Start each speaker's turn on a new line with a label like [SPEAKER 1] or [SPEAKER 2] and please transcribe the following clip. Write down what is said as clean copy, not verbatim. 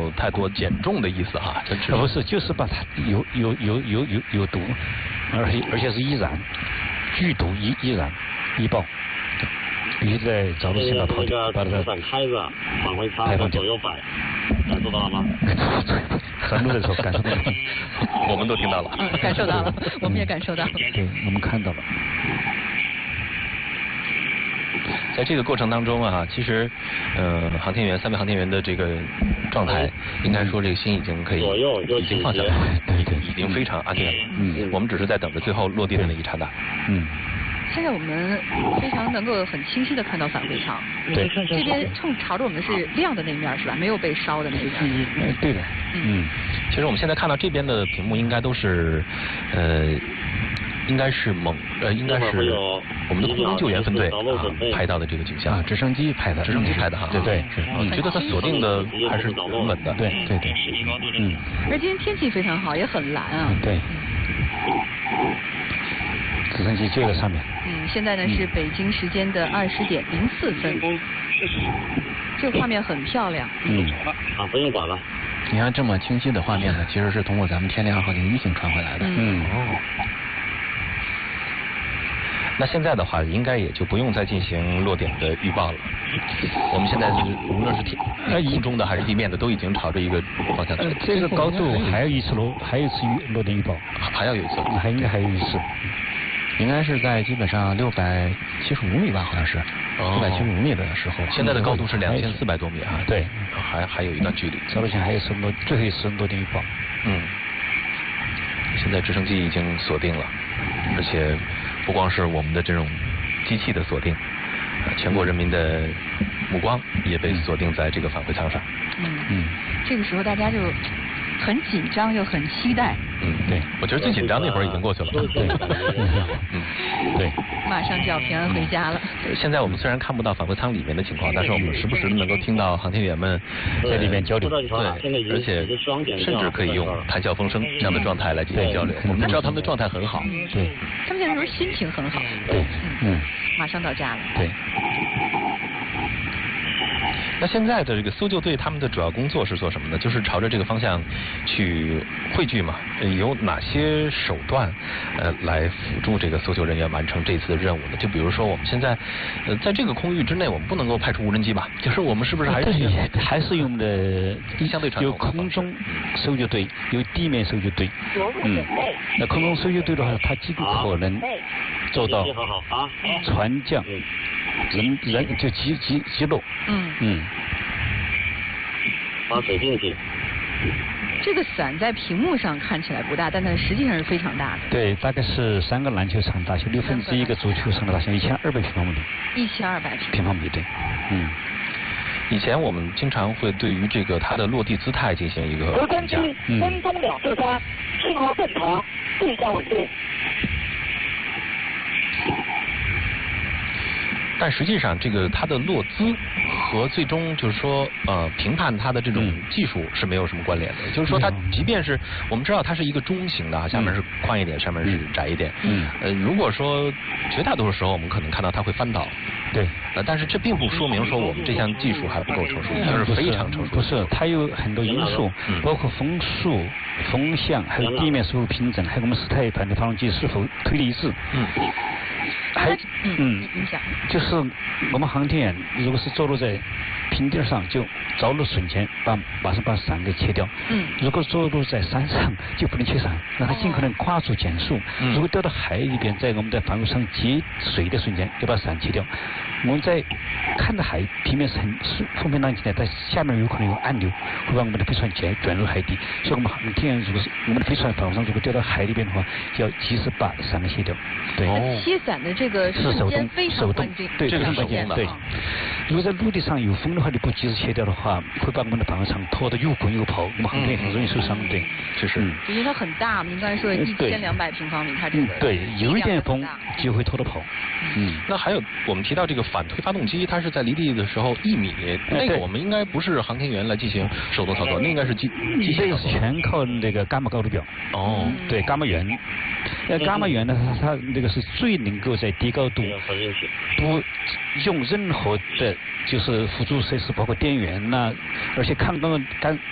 [SPEAKER 1] 有太多减重的意思哈。
[SPEAKER 2] 不是，就是把它有毒，而且是易燃，剧毒易燃易爆。必须在着陆线的跑道把它
[SPEAKER 3] 开着，返回舱向左右摆，感受到了吗？
[SPEAKER 2] 很多的时候感受到了，
[SPEAKER 1] 我们都听到了，
[SPEAKER 4] 感受到了，我们也感受到了，
[SPEAKER 2] 对，我们看到了。
[SPEAKER 1] 在这个过程当中啊，其实，航天员3位航天员的这个状态，应该说这个心已经可以，已经放下来了，已经非常安定了。我们只是在等着最后落地的那一刹那。
[SPEAKER 4] 现在我们非常能够很清晰的看到返回舱，
[SPEAKER 2] 对，
[SPEAKER 4] 这边朝着我们的是亮的那面是吧？没有被烧的那一面。
[SPEAKER 2] 对的。
[SPEAKER 1] 其实我们现在看到这边的屏幕应该都是，应该是应该是我们的空中救援分队拍到的这个景象。
[SPEAKER 2] 直升机拍的。
[SPEAKER 1] 直升机拍的哈。
[SPEAKER 2] 对。
[SPEAKER 1] 觉得它锁定的还是很稳的。
[SPEAKER 2] 对。
[SPEAKER 4] 而今天天气非常好，也很蓝啊。
[SPEAKER 2] 对。直升机就在上面。
[SPEAKER 4] 现在呢是北京时间的20点04分。这个画面很漂亮。
[SPEAKER 3] 不用管了。
[SPEAKER 2] 你看这么清晰的画面呢，其实是通过咱们天亮2号0一型传回来的。
[SPEAKER 1] 那现在的话，应该也就不用再进行落点的预报了。我们现在无论是空中的还是地面的，都已经朝着一个方向。
[SPEAKER 2] 这个高度还有一次落点预报，
[SPEAKER 1] 还要有一次，
[SPEAKER 2] 应该还有一次。应该是在基本上675米吧，好像是675米的时候。
[SPEAKER 1] 现在的高度是2400多米啊。
[SPEAKER 2] 对，
[SPEAKER 1] 还有一段距离。
[SPEAKER 2] 着陆前还有最后一次落点预报。
[SPEAKER 1] 现在直升机已经锁定了，而且不光是我们的这种机器的锁定，全国人民的目光也被锁定在这个返回舱上。
[SPEAKER 4] 这个时候大家就很紧张又很期待。
[SPEAKER 1] 对，我觉得最紧张那会儿已经过去了。
[SPEAKER 2] 对，
[SPEAKER 4] 马上就要平安回家了。
[SPEAKER 1] 现在我们虽然看不到返回舱里面的情况，但是我们时不时能够听到航天员们
[SPEAKER 2] 在里面交流。
[SPEAKER 1] 对，而且甚至可以用谈笑风生这样的状态来进行交流。我们知道他们的状态很好。
[SPEAKER 2] 对，
[SPEAKER 4] 他们现在是心情很好。
[SPEAKER 2] 对，
[SPEAKER 4] 马上到家了。
[SPEAKER 2] 对。
[SPEAKER 1] 那现在的这个搜救队他们的主要工作是做什么呢？就是朝着这个方向去汇聚嘛。有哪些手段来辅助这个搜救人员完成这次的任务呢？就比如说我们现在在这个空域之内，我们不能够派出无人机吧？就是我们是不是还
[SPEAKER 2] 是用的相对传统？有空中搜救队，有地面搜救队。那空中搜救队的话，它尽可能做到船降。人就击落。
[SPEAKER 3] 把水进去。
[SPEAKER 4] 这个伞在屏幕上看起来不大，但它实际上是非常大的。
[SPEAKER 2] 对，大概是3个篮球场大小，1/6个足球场的大小，1200平方米。
[SPEAKER 4] 1200
[SPEAKER 2] 平方米，对。
[SPEAKER 1] 以前我们经常会对于这个它的落地姿态进行一个评价。
[SPEAKER 5] 分钟2次3，信号正常，对向稳定。
[SPEAKER 1] 但实际上，这个它的落姿和最终就是说评判它的这种技术是没有什么关联的。就是说，它即便是我们知道它是一个中型的，下面是宽一点，上面是窄一点。如果说绝大多数时候我们可能看到它会翻倒。
[SPEAKER 2] 对。
[SPEAKER 1] 但是这并不说明说我们这项技术还不够成熟，它是非常成熟。
[SPEAKER 2] 不是，它有很多因素，包括风速、风向，还有地面是否平整，还有我们4台团的发动机是否推力一致。就是我们航天员如果是着陆在平地上，就着陆瞬间马上把伞给切掉。如果着陆在山上就不能切伞，让它尽可能快速减速。如果掉到海里边，在我们的返回舱接水的瞬间，要把伞切掉。我们在看着海平面是很风平浪静的，在下面有可能有暗流，会把我们的飞船卷入海底。所以我们航天员如果是我们的飞船返回舱如果掉到海里边的话，要及时把伞给切掉。对。
[SPEAKER 4] 切伞的这个
[SPEAKER 2] 是手动，对，
[SPEAKER 1] 这个是手动的。
[SPEAKER 2] 对。如果在陆地上有风的话，你不及时切掉的话，会把我们的返回舱拖得又滚又跑，我们航天员很容易受伤。对，
[SPEAKER 1] 确实。
[SPEAKER 4] 因为它很大，您刚才说1200平方米，它这个
[SPEAKER 2] 对，有一点风就会拖得跑。
[SPEAKER 1] 那还有我们提到这个反推发动机，它是在离地的时候1米，那个我们应该不是航天员来进行手动操作，那应该是机械操作。
[SPEAKER 2] 全靠那个伽马高度表。对，伽马源。伽马源呢，它那个是最能够在低高度不用任何的就是辅助设施，包括电源而且抗